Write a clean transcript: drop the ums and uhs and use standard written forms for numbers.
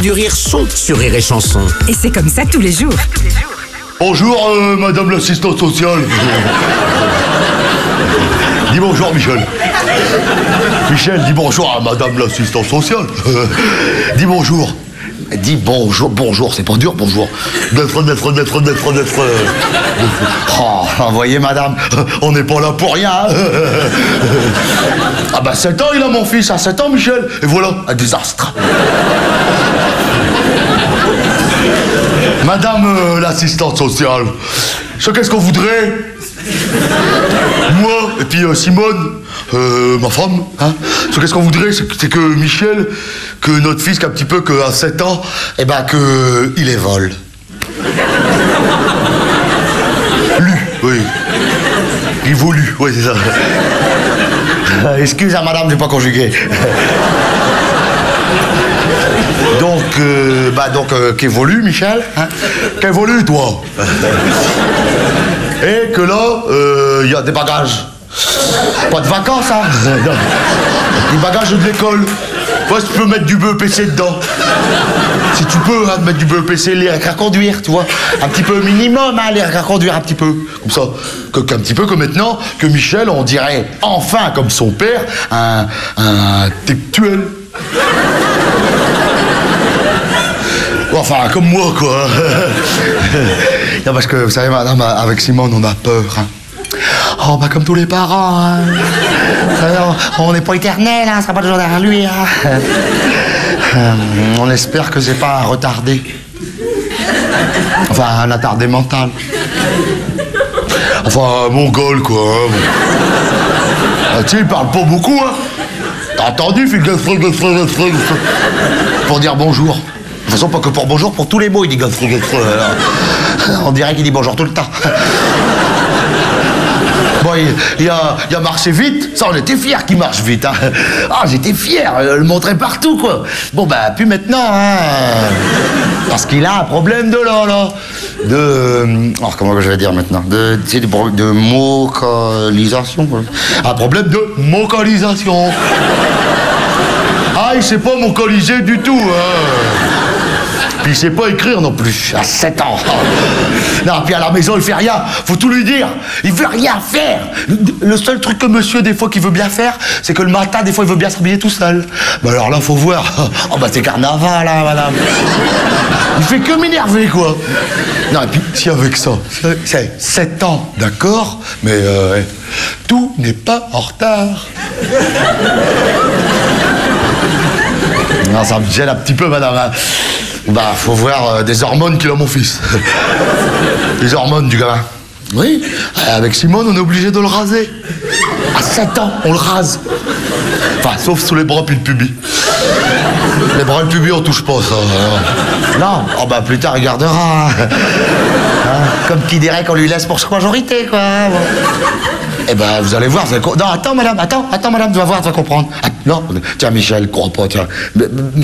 du rire sont sur Rire et Chanson. Et c'est comme ça tous les jours. Bonjour, madame l'assistante sociale. Dis bonjour, Michel. Michel, dis bonjour à madame l'assistante sociale. Dis bonjour. Dis bonjour, bonjour, c'est pas dur, bonjour. Oh, vous voyez, madame, on n'est pas là pour rien. Ah bah 7 ans, il a mon fils, à 7 ans, Michel. Et voilà, un désastre. Madame l'assistante sociale, qu'est-ce qu'on voudrait? Moi, et puis Simone, ma femme, hein. Qu'est-ce qu'on voudrait, c'est que Michel, que notre fils, qu'un petit peu, qu'à 7 ans, eh ben, qu'il les vole. Oui. Il volu, oui, c'est ça. Excuse, madame, j'ai pas conjugué. Donc, qu'évolue, Michel, hein? Qu'évolue, toi? Et que là, il y a des bagages. Pas de vacances, hein? Des bagages de l'école. Ouais, si tu peux mettre du BEPC dedans. Si tu peux, hein, mettre du BEPC, les à conduire, tu vois. Un petit peu minimum, hein, les à conduire un petit peu. Comme ça. Qu'un petit peu comme maintenant, que Michel, on dirait enfin, comme son père, un intellectuel. Enfin, comme moi, quoi. Non, parce que, vous savez, madame, avec Simone, on a peur, hein. Oh, bah, comme tous les parents, hein. On n'est pas éternel, hein, ça sera pas toujours derrière lui, hein. On espère que c'est pas un retardé. Enfin, un attardé mental. Enfin, un mongol, quoi. Hein. Ah, tu sais, il parle pas beaucoup, hein. T'as entendu, pour dire bonjour. De toute façon, pas que pour bonjour, pour tous les mots, il dit on dirait qu'il dit bonjour tout le temps. Bon, il a marché vite, ça on était fiers qu'il marche vite, hein. Ah, j'étais fier, le montrer partout, quoi. Bon, bah, plus maintenant, hein. Parce qu'il a un problème de là. Alors, comment je vais dire maintenant? C'est des problèmes de vocalisation, quoi. Un problème de vocalisation. Ah, il sait pas vocaliser du tout, hein. Puis il sait pas écrire non plus, à 7 ans. Non, puis à la maison, il fait rien. Faut tout lui dire. Il veut rien faire. Le seul truc que monsieur, des fois, qu'il veut bien faire, c'est que le matin, des fois, il veut bien s'habiller tout seul. Bah alors là, faut voir. Oh bah c'est carnaval, là, madame. Il fait que m'énerver, quoi. Non, et puis, si avec ça, c'est 7 ans, d'accord, mais tout n'est pas en retard. Non, ça me gêne un petit peu, madame. Hein. Bah, faut voir des hormones qu'il a, mon fils. Les hormones du gamin. Oui, avec Simone, on est obligé de le raser. À 7 ans, on le rase. Enfin, sauf sous les bras puis le pubis. Les bras et le pubis, on touche pas, ça. Non, oh bah, plus tard, il gardera. Hein, comme qui dirait qu'on lui laisse pour sa majorité, quoi. Bon. Eh ben, vous allez voir, vous allez... Non, attends, madame, tu vas voir, tu vas comprendre. Ah, non, tiens, Michel, crois pas, tiens.